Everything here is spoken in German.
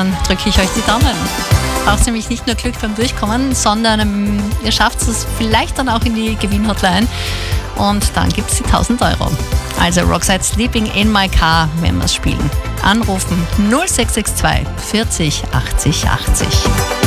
dann drücke ich euch die Daumen. Braucht nämlich nicht nur Glück beim Durchkommen, sondern ihr schafft es vielleicht dann auch in die Gewinn-Hotline und dann gibt es die 1.000 Euro. Also Roxette Sleeping in My Car, wenn wir es spielen. Anrufen 0662 40 80 80.